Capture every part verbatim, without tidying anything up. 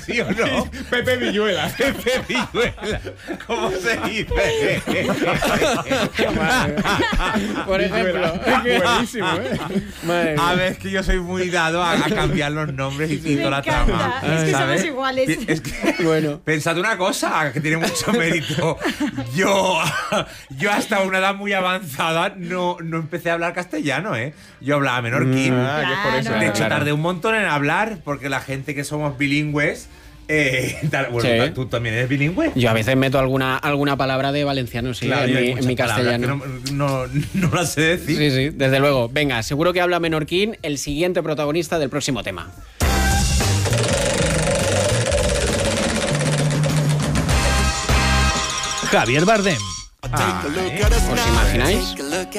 ¿sí o no? Pepe Villuela. Pepe Villuela. ¿Cómo se dice? Por ejemplo. Buenísimo, ¿eh? Madre A mía. ver, es que yo soy muy dado a, a cambiar los nombres y Me pinto la encanta. trama. Es que ¿sabes? somos iguales. Es que, Bueno. pensad una cosa, que tiene mucho mérito. Yo, yo hasta una edad muy avanzada no, no empecé a hablar castellano, ¿eh? Yo hablaba menorquín. Ah, que es por eso. Claro. De hecho, claro. tardé un montón en hablar, porque la gente que somos bilingües... Eh, tal- bueno, Sí. ¿tú también eres bilingüe? Yo a veces meto alguna, alguna palabra de valenciano, sí, Claro, y en, hay mi, en muchas mi palabras castellano. que No, no, no las sé decir. Sí, sí, desde luego. Venga, seguro que habla menorquín el siguiente protagonista del próximo tema. Javier Bardem. Ah, ¿eh? ¿Os imagináis?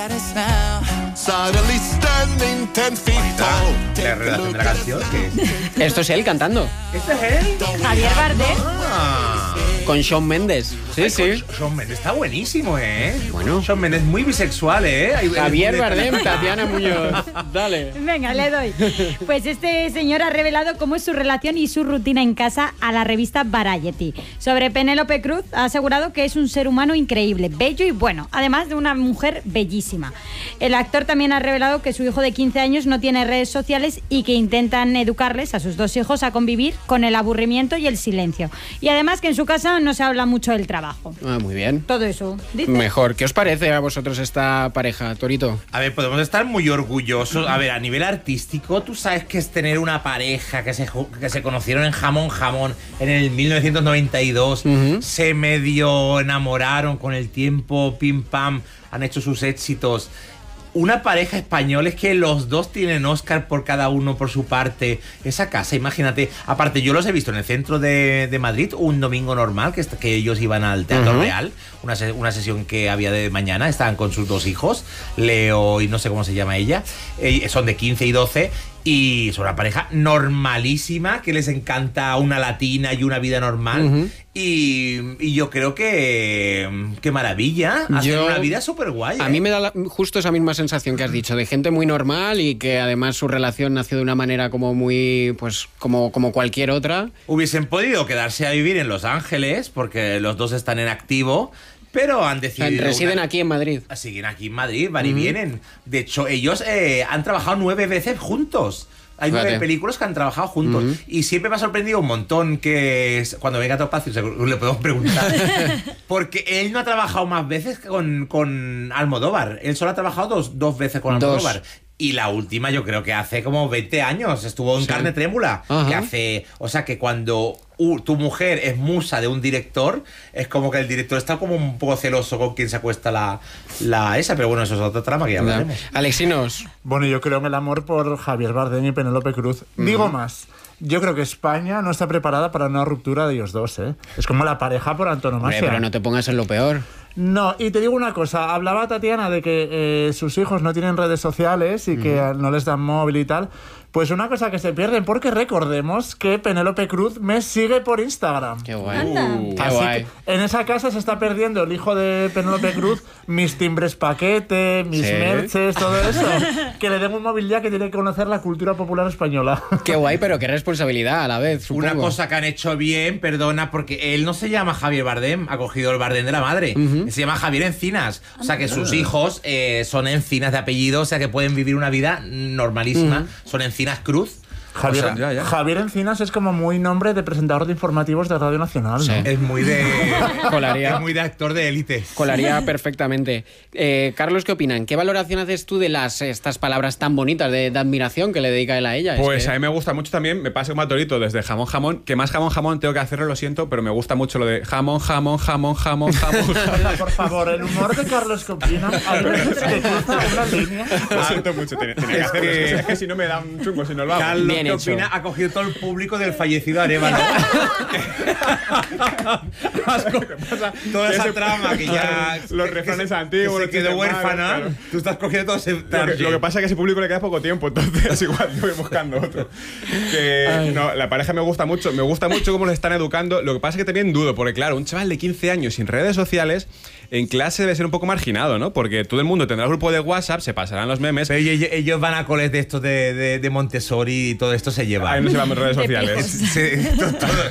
La relación de la canción, que Esto es él cantando, ¿este es él? Javier Bardem. Ah. con Shawn Mendes. Sí, sí. Shawn Mendes está buenísimo, ¿eh? Bueno. Shawn Mendes muy bisexual, ¿eh? Hay- Javier hay- Bardem, Tatiana Muñoz. Dale. Venga, le doy. Pues este señor ha revelado cómo es su relación y su rutina en casa a la revista Variety. Sobre Penélope Cruz, ha asegurado que es un ser humano increíble, bello y bueno, además de una mujer bellísima. El actor también ha revelado que su hijo de quince años no tiene redes sociales y que intentan educarles a sus dos hijos a convivir con el aburrimiento y el silencio. Y además que en su casa no se habla mucho del trabajo. Ah, muy bien. Todo eso, dice. Mejor. ¿Qué os parece a vosotros esta pareja, Torito? A ver, podemos estar muy orgullosos. A ver, a nivel artístico, tú sabes que es tener una pareja que se, ju- que se conocieron en Jamón Jamón en el mil novecientos noventa y dos, Ujú. se medio enamoraron con el tiempo, pim pam, han hecho sus éxitos. Una pareja española es que los dos tienen Oscar por cada uno por su parte. Esa casa, imagínate. Aparte, yo los he visto en el centro de, de Madrid un domingo normal, que, est- que ellos iban al Teatro Ujú. Real, una, se- una sesión que había de mañana, estaban con sus dos hijos, Leo y no sé cómo se llama ella, eh, son de quince y doce, y son una pareja normalísima, que les encanta una latina y una vida normal. Ujú. y, y yo creo que, qué maravilla, hacer Yo- una vida súper guay. A mí me da la- justo esa misma sensación que has dicho, de gente muy normal y que además su relación nació de una manera como muy, pues, como, como cualquier otra. Hubiesen podido quedarse a vivir en Los Ángeles, porque los dos están en activo, pero han O sea, decidido... residen una- aquí en Madrid. Siguen aquí en Madrid, van y vienen. De hecho, ellos eh, han trabajado nueve veces juntos. Hay nueve Fíjate. películas que han trabajado juntos. Ujú. Y siempre me ha sorprendido un montón que es- cuando venga a Topacio seguro le podemos preguntar. Porque él no ha trabajado más veces que con, con Almodóvar. Él solo ha trabajado dos, dos veces con Dos. Almodóvar. Y la última yo creo que hace como veinte años. Estuvo en Sí. Carne Trémula. Ajá. Que hace... O sea que cuando uh, tu mujer es musa de un director, es como que el director está como un poco celoso con quien se acuesta la, la esa. Pero bueno, eso es otra trama que ya hablaremos. Alexinos. Bueno, yo creo en el amor por Javier Bardem y Penélope Cruz. Digo más, yo creo que España no está preparada para una ruptura de ellos dos, ¿eh? Es como la pareja por Hombre, antonomasia. pero no te pongas en lo peor. No, y te digo una cosa, hablaba Tatiana de que eh, sus hijos no tienen redes sociales y que no les dan móvil y tal. Pues una cosa que se pierden, porque recordemos que Penélope Cruz me sigue por Instagram. Qué guay. Anda. Uh, qué Así guay. que en esa casa se está perdiendo el hijo de Penélope Cruz, mis timbres paquete, mis Sí. merches, todo eso. Que le den un móvil ya que tiene que conocer la cultura popular española. Qué guay, pero qué responsabilidad a la vez, supongo. Una cosa que han hecho bien, perdona, porque él no se llama Javier Bardem, ha cogido el Bardem de la madre. Se llama Javier Encinas. O sea que sus hijos eh, son Encinas de apellido, o sea que pueden vivir una vida normalísima. Son Encinas Cruz. Javier, O sea, ya, ya. Javier Encinas es como muy nombre de presentador de informativos de Radio Nacional, Sí. ¿no? Es muy de. Colaría. Es muy de actor de élite. Colaría perfectamente. Eh, Carlos, ¿qué opinan? ¿Qué valoración haces tú de las estas palabras tan bonitas de, de admiración que le dedica él a ella? Es Pues que- a mí me gusta mucho también, me pasa como a Torito desde jamón jamón, que más jamón jamón tengo que hacerlo, lo siento, pero me gusta mucho lo de jamón jamón jamón jamón jamón. jamón. Por favor, el humor de Carlos que opina a veces que cruza una línea. Lo siento mucho, tenía, tenía que Es hacerlo. que- Es que, es que si no me da un chungo, si no lo hago. Carlos, Bien ¿qué hecho. opina? Ha cogido todo el público del fallecido Arevalo. Has co- Toda Que esa ese- trama que ya. Los que- refranes que- antiguos, que los se quedó chistes malos, huérfana. claro. Tú estás cogiendo todo ese. Lo que, lo que pasa es que a ese público le queda poco tiempo, entonces igual yo voy buscando otro. Que, no, la pareja me gusta mucho, me gusta mucho cómo les están educando. Lo que pasa es que también dudo, porque claro, un chaval de quince años sin redes sociales, en clase debe ser un poco marginado, ¿no? Porque todo el mundo tendrá el grupo de WhatsApp, se pasarán los memes. Pero ellos, ellos van a coles de estos de, de, de Montessori y todo esto se lleva. Ahí no se van redes De sociales. pijos. Sí, todo- todo-